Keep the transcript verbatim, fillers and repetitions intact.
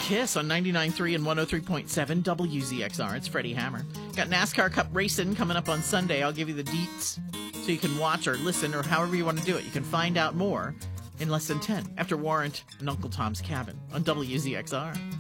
Kiss on ninety-nine point three and one oh three point seven W Z X R. It's Freddie Hammer. Got NASCAR Cup racing coming up on Sunday. I'll give you the deets so you can watch or listen or however you want to do it. You can find out more in less than ten after Warrant and Uncle Tom's Cabin on W Z X R.